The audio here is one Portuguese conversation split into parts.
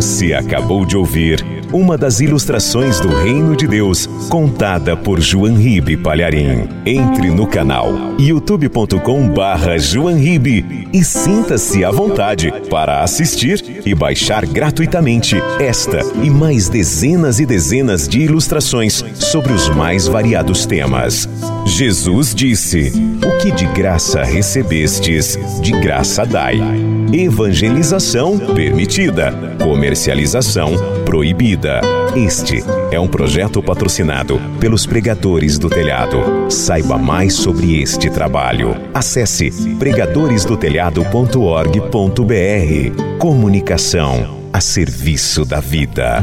Você acabou de ouvir uma das ilustrações do Reino de Deus, contada por João Ribe Palharim. Entre no canal youtube.com/João Ribe e sinta-se à vontade para assistir e baixar gratuitamente esta e mais dezenas e dezenas de ilustrações sobre os mais variados temas. Jesus disse: "O que de graça recebestes, de graça dai." Evangelização permitida, comercialização proibida. Este é um projeto patrocinado pelos Pregadores do Telhado. Saiba mais sobre este trabalho. Acesse pregadoresdotelhado.org.br. Comunicação a serviço da vida.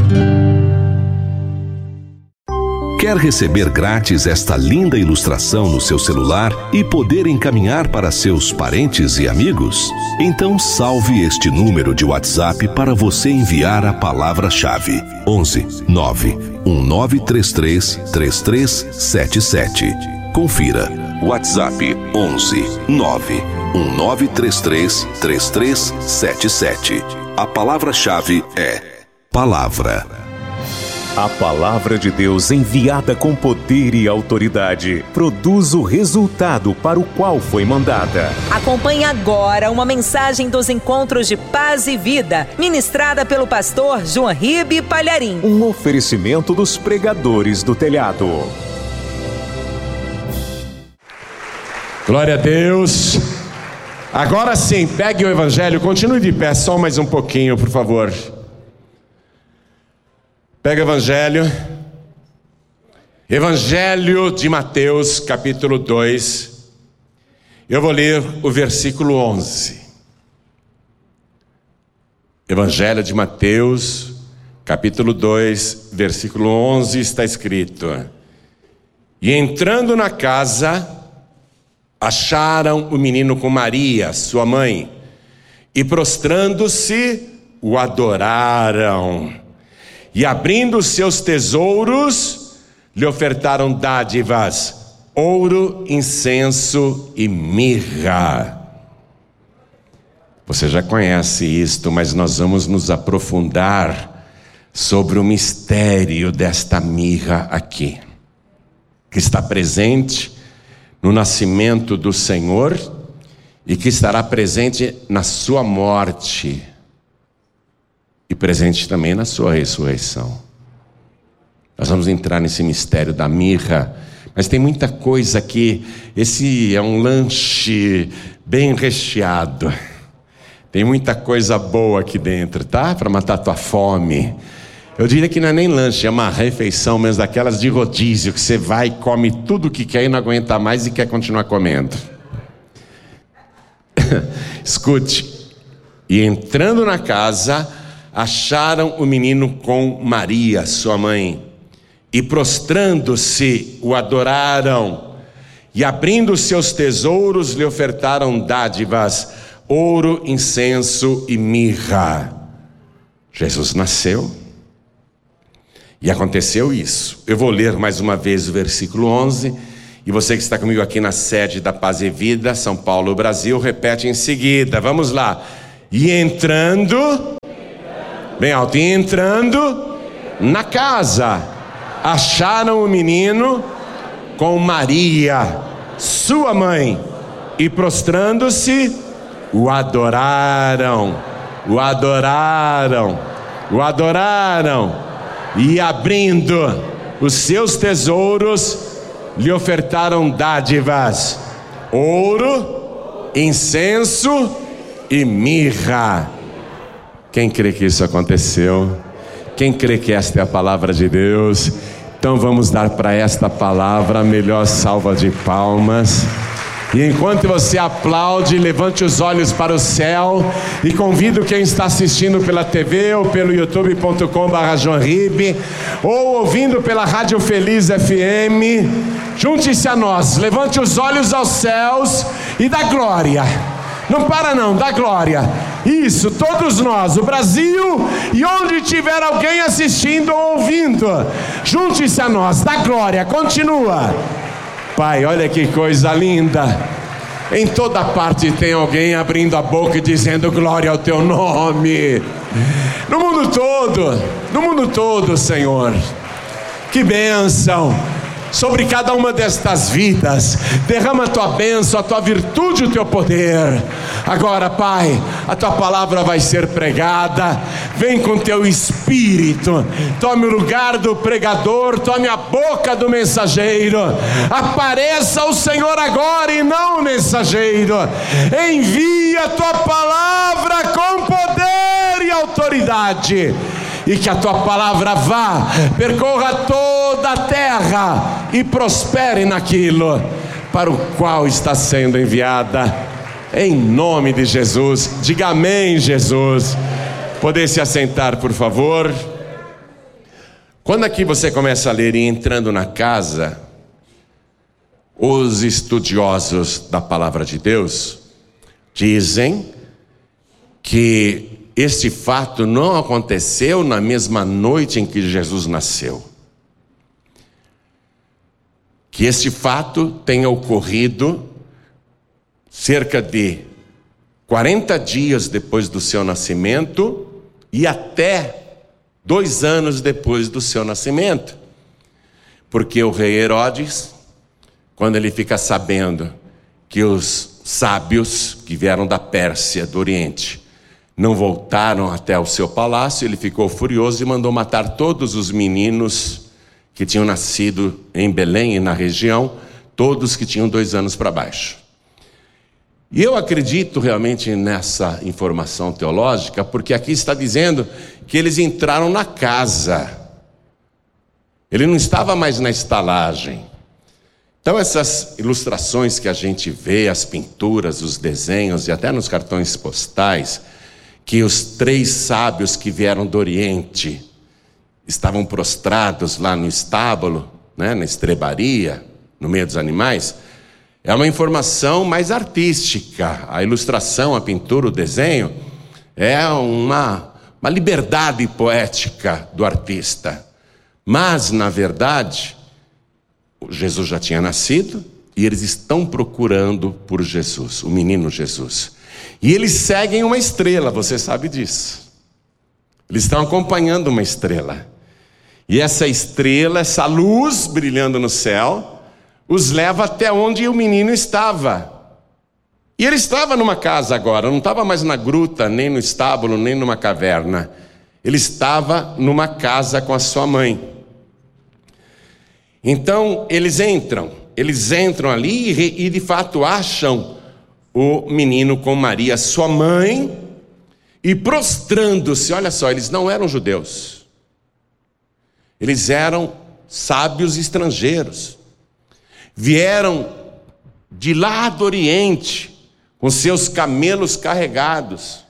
Quer receber grátis esta linda ilustração no seu celular e poder encaminhar para seus parentes e amigos? Então salve este número de WhatsApp para você enviar a palavra-chave: 11 9 1933 3377. Confira. WhatsApp 11 9 1933 3377. A palavra-chave é palavra. A palavra de Deus, enviada com poder e autoridade, produz o resultado para o qual foi mandada. Acompanhe agora uma mensagem dos Encontros de Paz e Vida, ministrada pelo pastor João Ribe Palharim. Um oferecimento dos Pregadores do Telhado. Glória a Deus. Agora sim, pegue o Evangelho, continue de pé só mais um pouquinho, por favor. Pega o Evangelho. Evangelho de Mateus, capítulo 2. Eu vou ler o versículo 11. Evangelho de Mateus, capítulo 2, versículo 11, está escrito: "E entrando na casa, acharam o menino com Maria, sua mãe, e prostrando-se, o adoraram. E abrindo os seus tesouros, lhe ofertaram dádivas, ouro, incenso e mirra." Você já conhece isto, mas nós vamos nos aprofundar sobre o mistério desta mirra aqui, que está presente no nascimento do Senhor e que estará presente na sua morte e presente também na sua ressurreição. Nós vamos entrar nesse mistério da mirra, mas tem muita coisa aqui. Esse é um lanche bem recheado. Tem muita coisa boa aqui dentro, tá? Para matar a tua fome. Eu diria que não é nem lanche, é uma refeição mesmo, daquelas de rodízio, que você vai e come tudo que quer e não aguenta mais e quer continuar comendo. Escute. E entrando na casa, acharam o menino com Maria, sua mãe, e prostrando-se, o adoraram, e abrindo seus tesouros, lhe ofertaram dádivas, ouro, incenso e mirra. Jesus nasceu, e aconteceu isso. Eu vou ler mais uma vez o versículo 11, e você que está comigo aqui na sede da Paz e Vida, São Paulo, Brasil, repete em seguida. Vamos lá. E entrando... Bem alto. E entrando na casa, acharam o menino com Maria, sua mãe, e prostrando-se, o adoraram. O adoraram. O adoraram. E abrindo os seus tesouros, lhe ofertaram dádivas, ouro, incenso e mirra. Quem crê que isso aconteceu? Quem crê que esta é a palavra de Deus? Então vamos dar para esta palavra a melhor salva de palmas. E enquanto você aplaude, levante os olhos para o céu e convido quem está assistindo pela TV ou pelo youtube.com/JoãoRibe ou ouvindo pela Rádio Feliz FM, junte-se a nós, levante os olhos aos céus e dá glória. Não para não, dá glória. Isso, todos nós, o Brasil e onde tiver alguém assistindo ou ouvindo, junte-se a nós, dá glória, continua. Pai, olha que coisa linda. Em toda parte tem alguém abrindo a boca e dizendo glória ao teu nome. No mundo todo, Senhor. Que bênção sobre cada uma destas vidas. Derrama a tua bênção, a tua virtude, o teu poder. Agora, Pai, a tua palavra vai ser pregada. Vem com teu espírito. Tome o lugar do pregador, tome a boca do mensageiro. Apareça o Senhor agora e não o mensageiro. Envia a tua palavra com poder e autoridade. E que a tua palavra vá, percorra toda a terra e prospere naquilo para o qual está sendo enviada. Em nome de Jesus. Diga amém, Jesus. Poder se assentar, por favor. Quando aqui você começa a ler e entrando na casa, os estudiosos da palavra de Deus dizem que este fato não aconteceu na mesma noite em que Jesus nasceu. Que este fato tenha ocorrido cerca de 40 dias depois do seu nascimento e até 2 anos depois do seu nascimento. Porque o rei Herodes, quando ele fica sabendo que os sábios que vieram da Pérsia, do Oriente, não voltaram até o seu palácio, ele ficou furioso e mandou matar todos os meninos que tinham nascido em Belém e na região, todos que tinham 2 anos para baixo. E eu acredito realmente nessa informação teológica, porque aqui está dizendo que eles entraram na casa. Ele não estava mais na estalagem. Então essas ilustrações que a gente vê, as pinturas, os desenhos e até nos cartões postais, que os 3 sábios que vieram do Oriente estavam prostrados lá no estábulo, né, na estrebaria, no meio dos animais, é uma informação mais artística. A ilustração, a pintura, o desenho é uma liberdade poética do artista. Mas, na verdade, Jesus já tinha nascido e eles estão procurando por Jesus, o menino Jesus. E eles seguem uma estrela, você sabe disso. Eles estão acompanhando uma estrela. E essa estrela, essa luz brilhando no céu, os leva até onde o menino estava. E ele estava numa casa agora, não estava mais na gruta, nem no estábulo, nem numa caverna. Ele estava numa casa com a sua mãe. Então eles entram ali e de fato acham o menino com Maria, sua mãe, e prostrando-se. Olha só, eles não eram judeus. Eles eram sábios estrangeiros. Vieram de lá do Oriente, com seus camelos carregados.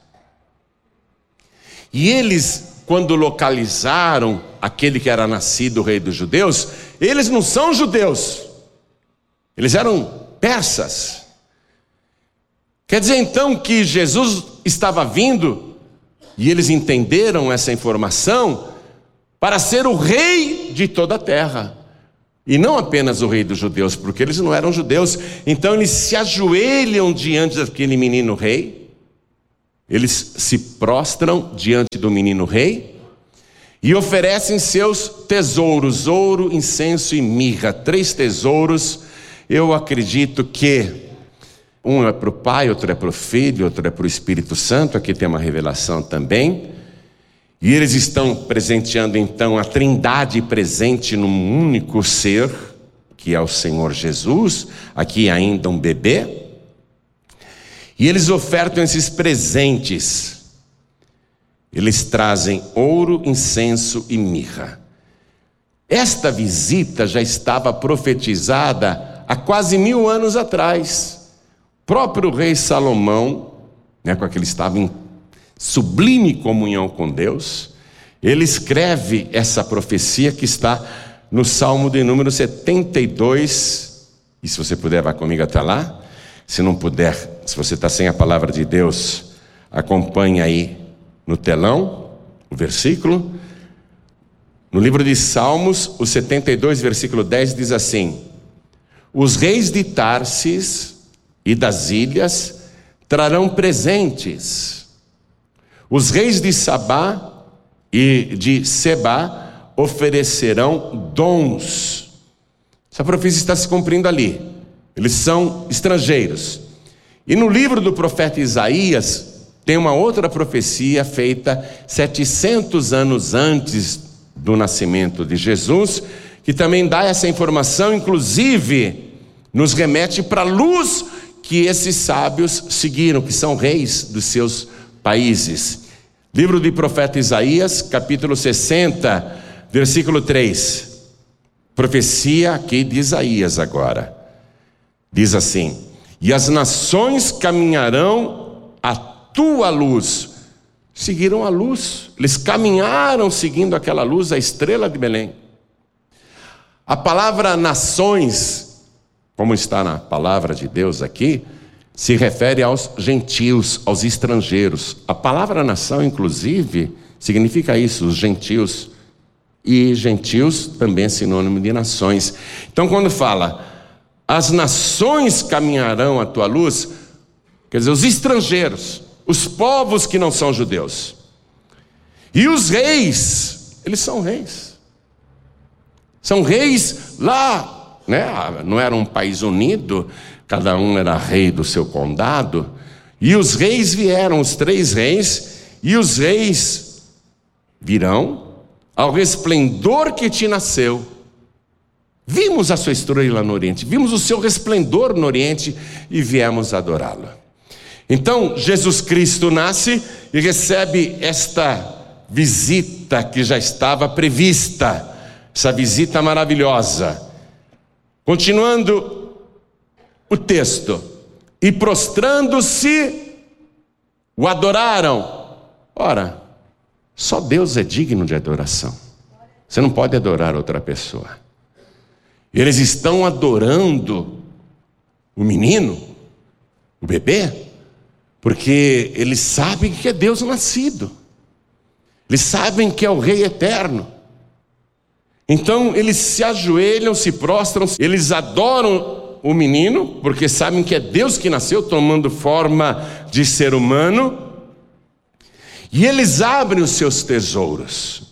E eles, quando localizaram aquele que era nascido o rei dos judeus, eles não são judeus. Eles eram persas. Quer dizer então que Jesus estava vindo, e eles entenderam essa informação, para ser o rei de toda a terra. E não apenas o rei dos judeus, porque eles não eram judeus. Então eles se ajoelham diante daquele menino rei. Eles se prostram diante do menino rei e oferecem seus tesouros, ouro, incenso e mirra. 3 tesouros. Eu acredito que um é para o Pai, outro é para o Filho, outro é para o Espírito Santo. Aqui tem uma revelação também. E eles estão presenteando então a Trindade presente num único ser, que é o Senhor Jesus, aqui ainda um bebê. E eles ofertam esses presentes. Eles trazem ouro, incenso e mirra. Esta visita já estava profetizada há quase 1000 anos atrás. O próprio rei Salomão, com aquele estava em sublime comunhão com Deus, ele escreve essa profecia que está no Salmo de número 72, e se você puder, vá comigo até lá. Se não puder, se você está sem a palavra de Deus, acompanhe aí no telão o versículo. No livro de Salmos, o 72, versículo 10 diz assim: os reis de Tarsis e das ilhas trarão presentes. Os reis de Sabá e de Sebá oferecerão dons. Essa profecia está se cumprindo ali. Eles são estrangeiros. E no livro do profeta Isaías tem uma outra profecia feita 700 anos antes do nascimento de Jesus, que também dá essa informação, inclusive nos remete para a luz que esses sábios seguiram, que são reis dos seus países. Livro do profeta Isaías, capítulo 60, versículo 3. Profecia aqui de Isaías agora. Diz assim: e as nações caminharão à tua luz. Seguiram a luz, eles caminharam seguindo aquela luz, a estrela de Belém. A palavra nações, como está na palavra de Deus aqui, se refere aos gentios, aos estrangeiros. A palavra nação, inclusive, significa isso, os gentios. E gentios também é sinônimo de nações. Então, quando fala, as nações caminharão à tua luz, quer dizer, os estrangeiros, os povos que não são judeus. E os reis, eles são reis. São reis lá, né? Não era um país unido, cada um era rei do seu condado. E os reis vieram, os 3 reis, e os reis virão ao resplendor que te nasceu. Vimos a sua estrela no Oriente, vimos o seu resplendor no Oriente e viemos adorá-lo. Então, Jesus Cristo nasce e recebe esta visita que já estava prevista, essa visita maravilhosa. Continuando o texto: e prostrando-se, o adoraram. Ora, só Deus é digno de adoração. Você não pode adorar outra pessoa. Eles estão adorando o menino, o bebê, porque eles sabem que é Deus nascido. Eles sabem que é o Rei eterno. Então eles se ajoelham, se prostram, eles adoram o menino, porque sabem que é Deus que nasceu, tomando forma de ser humano. E eles abrem os seus tesouros.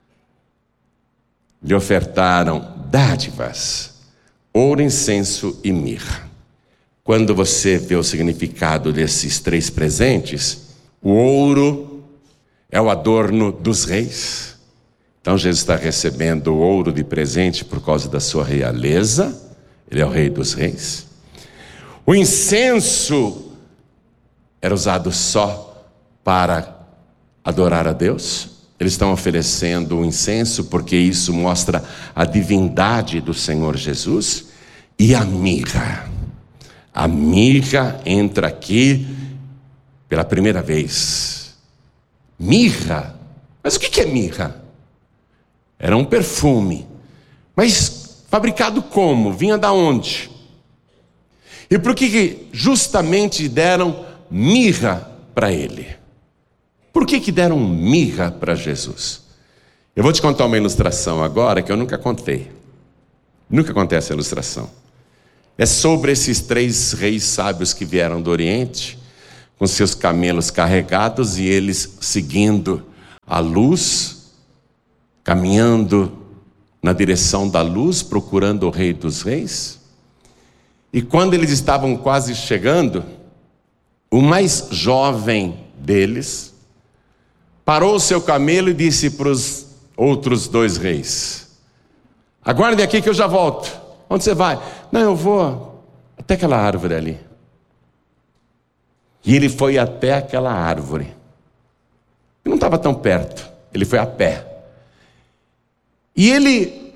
Lhe ofertaram dádivas, ouro, incenso e mirra. Quando você vê o significado desses 3 presentes, o ouro é o adorno dos reis. Então Jesus está recebendo o ouro de presente por causa da sua realeza. Ele é o rei dos reis. O incenso era usado só para adorar a Deus. Eles estão oferecendo o incenso porque isso mostra a divindade do Senhor Jesus. E a mirra. A mirra entra aqui pela primeira vez. Mirra? Mas o que é mirra? Era um perfume. Mas fabricado como? Vinha da onde? E por que justamente deram mirra para ele? Por que deram mirra para Jesus? Eu vou te contar uma ilustração agora que eu nunca contei. Nunca contei essa ilustração. É sobre esses 3 reis sábios que vieram do Oriente, com seus camelos carregados, e eles seguindo a luz, caminhando na direção da luz, procurando o Rei dos Reis. E quando eles estavam quase chegando, o mais jovem deles parou o seu camelo e disse para os outros 2 reis: aguardem aqui que eu já volto. Onde você vai? Não, eu vou até aquela árvore ali. E ele foi até aquela árvore. Ele não estava tão perto, ele foi a pé. E ele,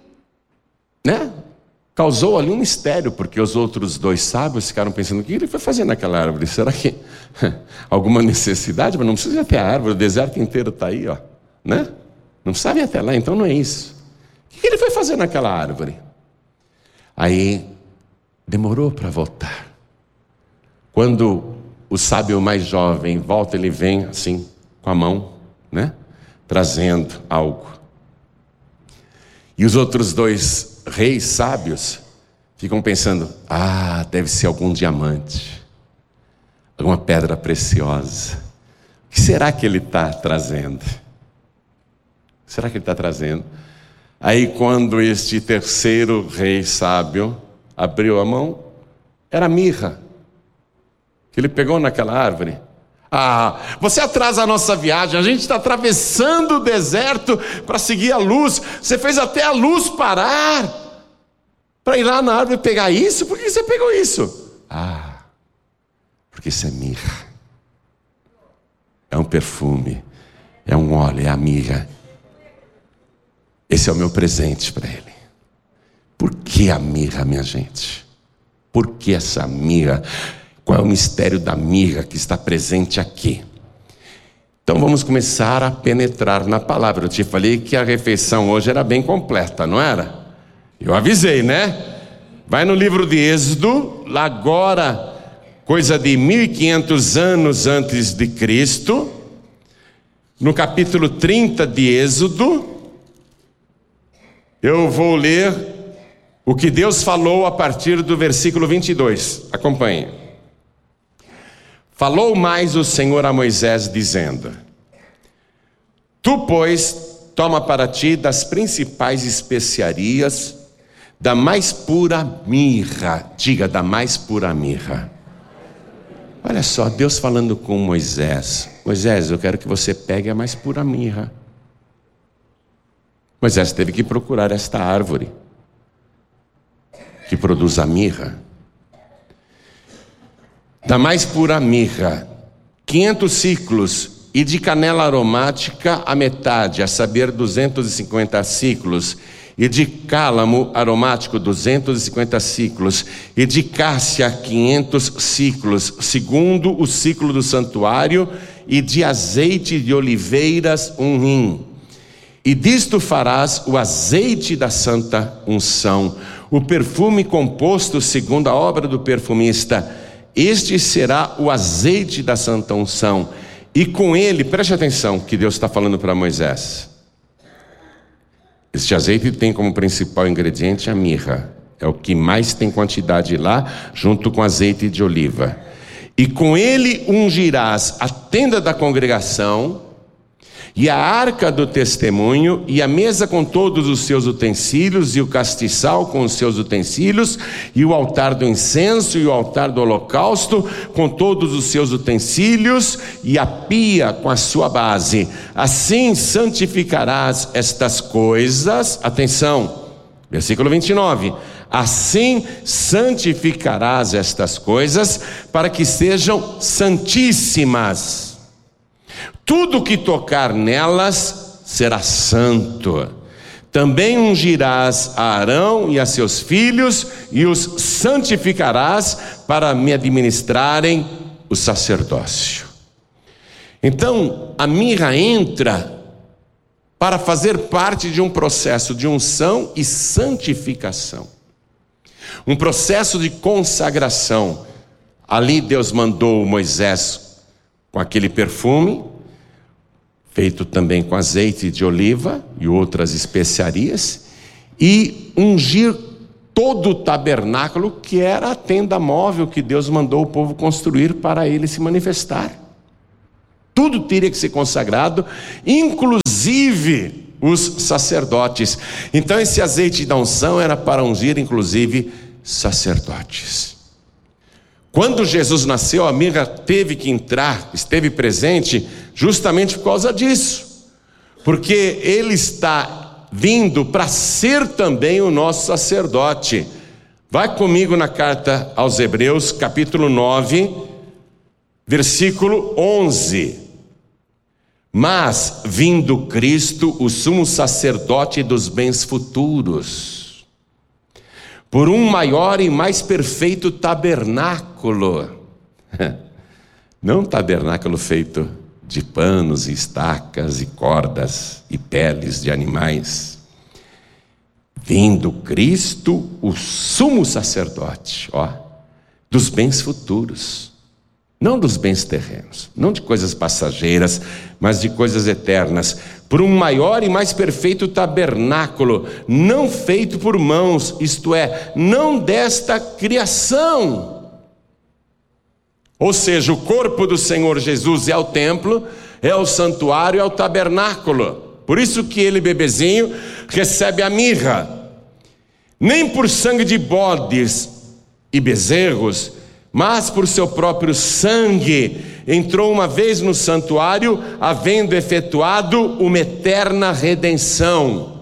causou ali um mistério, porque os outros 2 sábios ficaram pensando: o que ele foi fazer naquela árvore? Será que alguma necessidade? Mas não precisa ir até a árvore, o deserto inteiro está aí, ó, né? Não precisa ir até lá, então não é isso. O que ele foi fazer naquela árvore? Aí demorou para voltar. Quando o sábio mais jovem volta, ele vem assim, com a mão, trazendo algo. E os outros 2 reis sábios ficam pensando: deve ser algum diamante. uma pedra preciosa. O que será que ele está trazendo? O que será que ele está trazendo? Aí quando este terceiro rei sábio abriu a mão, era mirra, que ele pegou naquela árvore. Você atrasa a nossa viagem, a gente está atravessando o deserto para seguir a luz, você fez até a luz parar, para ir lá na árvore pegar isso. Por que você pegou isso? Porque isso é mirra, é um perfume, é um óleo, é a mirra. Esse é o meu presente para ele. Por que a mirra, minha gente? Por que essa mirra? Qual é o mistério da mirra que está presente aqui? Então vamos começar a penetrar na palavra. Eu te falei que a refeição hoje era bem completa, não era? Eu avisei, né? Vai no livro de Êxodo, lá agora, coisa de 1500 anos antes de Cristo, no capítulo 30 de Êxodo, eu vou ler o que Deus falou a partir do versículo 22. Acompanhe. Falou mais o Senhor a Moisés, dizendo: Tu, pois, toma para ti das principais especiarias, da mais pura mirra. Diga, da mais pura mirra. Olha só, Deus falando com Moisés: Moisés, eu quero que você pegue a mais pura mirra. Moisés teve que procurar esta árvore que produz a mirra. Da mais pura mirra, 500 ciclos, e de canela aromática a metade, a saber 250 ciclos, e de cálamo aromático 250 ciclos, e de cássia 500 ciclos, segundo o ciclo do santuário, e de azeite de oliveiras 1 rim. E disto farás o azeite da santa unção, o perfume composto segundo a obra do perfumista. Este será o azeite da santa unção, e com ele, preste atenção que Deus está falando para Moisés. Este azeite tem como principal ingrediente a mirra, é o que mais tem quantidade lá, junto com azeite de oliva. E com ele ungirás a tenda da congregação, e a arca do testemunho, e a mesa com todos os seus utensílios, e o castiçal com os seus utensílios, e o altar do incenso, e o altar do holocausto com todos os seus utensílios, e a pia com a sua base. Assim santificarás estas coisas. Atenção, versículo 29. Assim santificarás estas coisas, para que sejam santíssimas. Tudo que tocar nelas será santo. Também ungirás a Arão e a seus filhos, e os santificarás para me administrarem o sacerdócio. Então, a mirra entra para fazer parte de um processo de unção e santificação. Um processo de consagração. Ali Deus mandou Moisés com aquele perfume, feito também com azeite de oliva e outras especiarias, e ungir todo o tabernáculo, que era a tenda móvel que Deus mandou o povo construir para ele se manifestar. Tudo teria que ser consagrado, inclusive os sacerdotes. Então esse azeite da unção era para ungir inclusive sacerdotes. Quando Jesus nasceu, a mirra teve que entrar, esteve presente, justamente por causa disso. Porque ele está vindo para ser também o nosso sacerdote. Vai comigo na carta aos Hebreus, capítulo 9, versículo 11. Mas, vindo Cristo, o sumo sacerdote dos bens futuros, por um maior e mais perfeito tabernáculo, não tabernáculo feito de panos e estacas e cordas e peles de animais, vindo Cristo, o sumo sacerdote, dos bens futuros, não dos bens terrenos, não de coisas passageiras, mas de coisas eternas, por um maior e mais perfeito tabernáculo, não feito por mãos, isto é, não desta criação. Ou seja, o corpo do Senhor Jesus é o templo, é o santuário, é o tabernáculo. Por isso que ele, bebezinho, recebe a mirra. Nem por sangue de bodes e bezerros, mas por seu próprio sangue, entrou uma vez no santuário, havendo efetuado uma eterna redenção.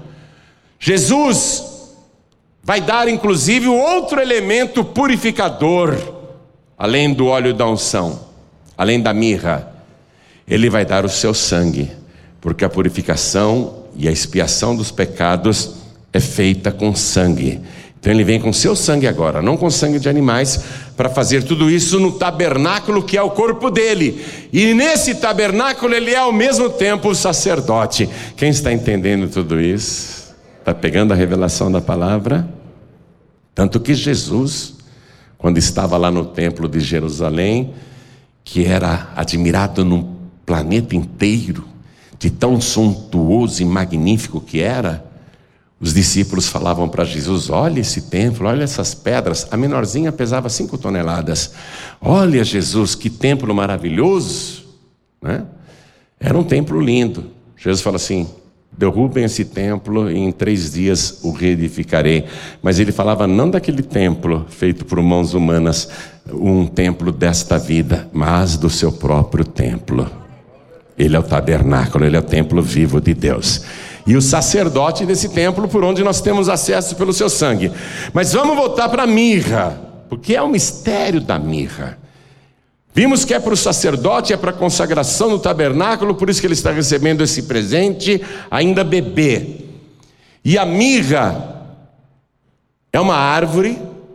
Jesus vai dar inclusive outro elemento purificador, além do óleo da unção, além da mirra. Ele vai dar o seu sangue, porque a purificação e a expiação dos pecados é feita com sangue. Então ele vem com seu sangue agora, não com sangue de animais, para fazer tudo isso no tabernáculo que é o corpo dele. E nesse tabernáculo ele é ao mesmo tempo o sacerdote. Quem está entendendo tudo isso? Está pegando a revelação da palavra? Tanto que Jesus, quando estava lá no templo de Jerusalém, que era admirado no planeta inteiro, de tão suntuoso e magnífico que era, os discípulos falavam para Jesus: olha esse templo, olha essas pedras. A menorzinha pesava 5 toneladas. Olha, Jesus, que templo maravilhoso, né? Era um templo lindo. Jesus fala assim: derrubem esse templo e em 3 dias o reedificarei. Mas ele falava não daquele templo feito por mãos humanas, um templo desta vida, mas do seu próprio templo. Ele é o tabernáculo, ele é o templo vivo de Deus. E o sacerdote desse templo, por onde nós temos acesso pelo seu sangue. Mas vamos voltar para a mirra, porque é o mistério da mirra. Vimos que é para o sacerdote, é para a consagração no tabernáculo, por isso que ele está recebendo esse presente, ainda bebê. E a mirra é uma árvore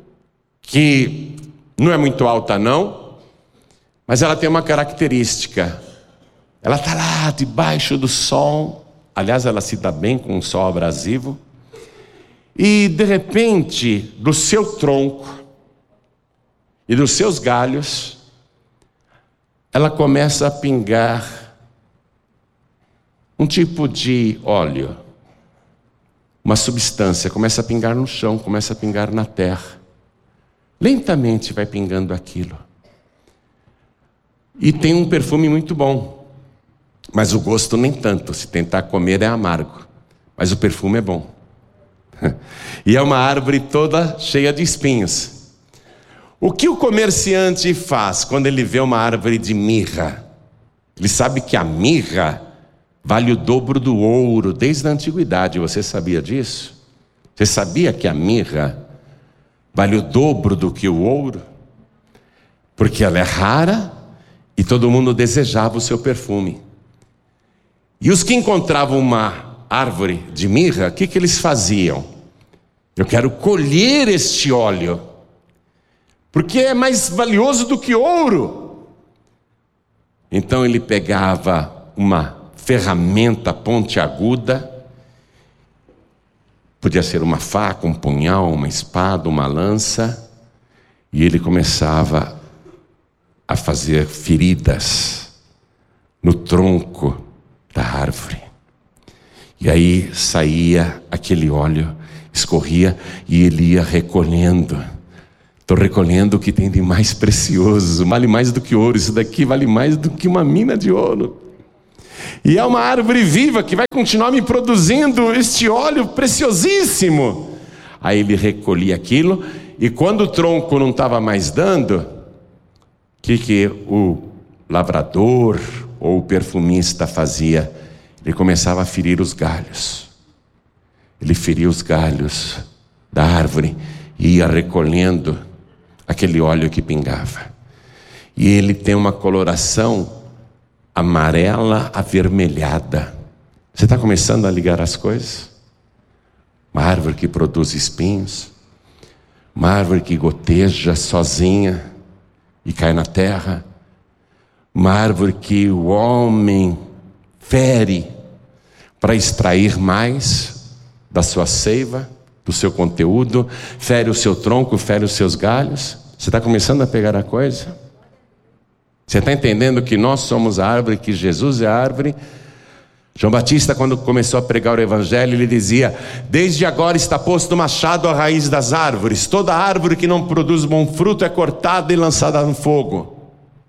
que não é muito alta não, mas ela tem uma característica. Ela está lá debaixo do sol. Aliás, ela se dá bem com o sol abrasivo. E de repente, do seu tronco e dos seus galhos, ela começa a pingar um tipo de óleo, uma substância, começa a pingar no chão, começa a pingar na terra. Lentamente vai pingando aquilo. E tem um perfume muito bom. Mas o gosto nem tanto, se tentar comer é amargo, mas o perfume é bom. E é uma árvore toda cheia de espinhos. O que o comerciante faz quando ele vê uma árvore de mirra? Ele sabe que a mirra vale o dobro do ouro desde a antiguidade. Você sabia disso? Você sabia que a mirra vale o dobro do que o ouro? Porque ela é rara e todo mundo desejava o seu perfume. E os que encontravam uma árvore de mirra, o que eles faziam? Eu quero colher este óleo, porque é mais valioso do que ouro. Então ele pegava uma ferramenta pontiaguda, podia ser uma faca, um punhal, uma espada, uma lança, e ele começava a fazer feridas no tronco da árvore. E aí saía aquele óleo, escorria e ele ia recolhendo. Estou recolhendo o que tem de mais precioso, vale mais do que ouro, isso daqui vale mais do que uma mina de ouro. E é uma árvore viva que vai continuar me produzindo este óleo preciosíssimo. Aí ele recolhia aquilo, e quando o tronco não estava mais dando, o que o lavrador ou o perfumista fazia? Ele começava a ferir os galhos. Ele feria os galhos da árvore e ia recolhendo aquele óleo que pingava. E ele tem uma coloração amarela avermelhada. Você está começando a ligar as coisas? Uma árvore que produz espinhos, uma árvore que goteja sozinha e cai na terra, uma árvore que o homem fere para extrair mais da sua seiva, do seu conteúdo, fere o seu tronco, fere os seus galhos. Você está começando a pegar a coisa? Você está entendendo que nós somos a árvore, que Jesus é a árvore? João Batista, quando começou a pregar o evangelho, ele dizia: desde agora está posto o machado à raiz das árvores, toda árvore que não produz bom fruto é cortada e lançada no fogo.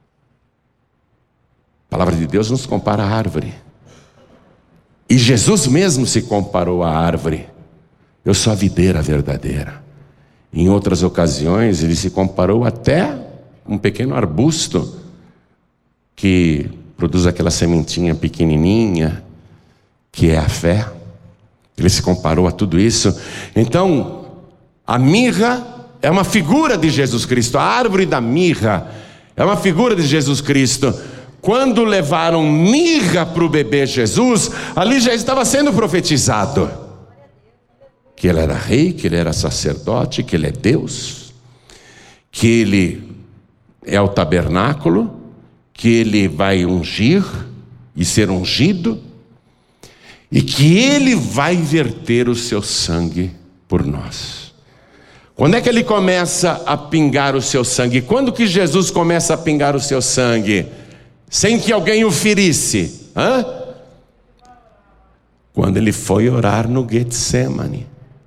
A palavra de Deus nos compara à árvore. E Jesus mesmo se comparou à árvore. Eu sou a videira verdadeira. Em outras ocasiões, ele se comparou até um pequeno arbusto que produz aquela sementinha pequenininha, que é a fé. Ele se comparou a tudo isso. Então, a mirra é uma figura de Jesus Cristo. A árvore da mirra é uma figura de Jesus Cristo. Quando levaram mirra para o bebê Jesus, ali já estava sendo profetizado que ele era rei, que ele era sacerdote, que ele é Deus, que ele é o tabernáculo, que ele vai ungir e ser ungido, e que ele vai verter o seu sangue por nós. Quando é que ele começa a pingar o seu sangue? Quando que Jesus começa a pingar o seu sangue? Sem que alguém o ferisse. Quando ele foi orar no Getsemane.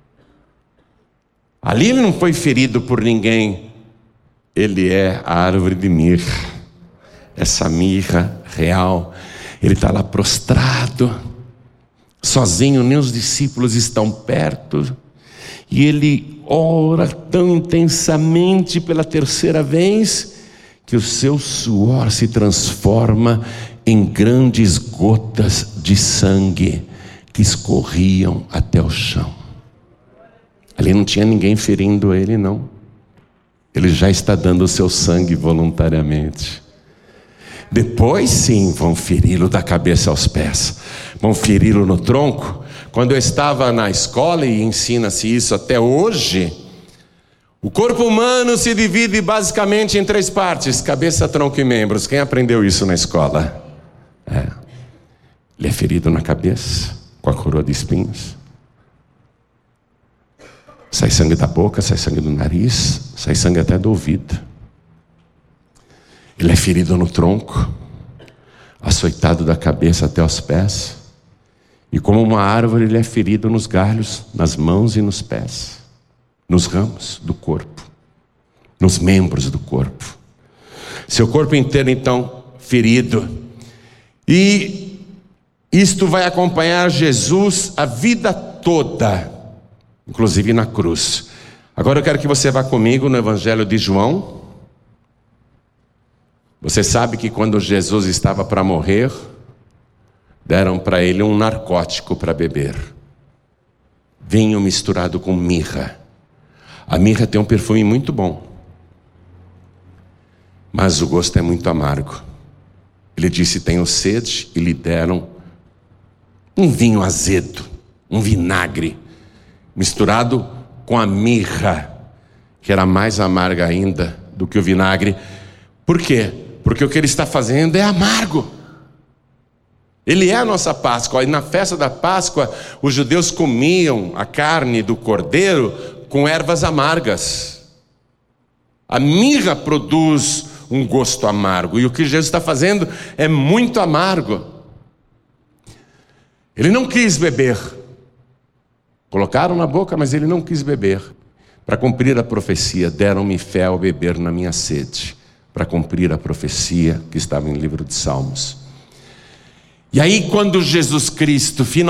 Ali ele não foi ferido por ninguém. Ele é a árvore de mirra. Essa mirra real. Ele está lá prostrado, sozinho, nem os discípulos estão perto. E ele ora tão intensamente pela terceira vez, que o seu suor se transforma em grandes gotas de sangue que escorriam até o chão. Ali não tinha ninguém ferindo ele, não. Ele já está dando o seu sangue voluntariamente. Depois sim vão feri-lo da cabeça aos pés, vão feri-lo no tronco. Quando eu estava na escola, e ensina-se isso até hoje, o corpo humano se divide basicamente em 3 partes: cabeça, tronco e membros. Quem aprendeu isso na escola? Ele é ferido na cabeça, com a coroa de espinhos. Sai sangue da boca, sai sangue do nariz, sai sangue até do ouvido. Ele é ferido no tronco, açoitado da cabeça até os pés. E como uma árvore, ele é ferido nos galhos, nas mãos e nos pés, nos ramos do corpo, nos membros do corpo. Seu corpo inteiro, então, ferido. E isto vai acompanhar Jesus a vida toda, inclusive na cruz. Agora eu quero que você vá comigo no Evangelho de João. Você sabe que quando Jesus estava para morrer, deram para ele um narcótico para beber. Vinho misturado com mirra. A mirra tem um perfume muito bom, mas o gosto é muito amargo. Ele disse: tenho sede, e lhe deram um vinho azedo, um vinagre, misturado com a mirra, que era mais amarga ainda do que o vinagre. Por quê? Porque o que ele está fazendo é amargo. Ele é a nossa Páscoa. E na festa da Páscoa, os judeus comiam a carne do cordeiro com ervas amargas. A mirra produz um gosto amargo, e o que Jesus está fazendo é muito amargo. Ele não quis beber. Colocaram na boca, mas ele não quis beber. Para cumprir a profecia, deram-me fé ao beber na minha sede. Para cumprir a profecia que estava em livro de Salmos. E aí, quando Jesus Cristo finalmente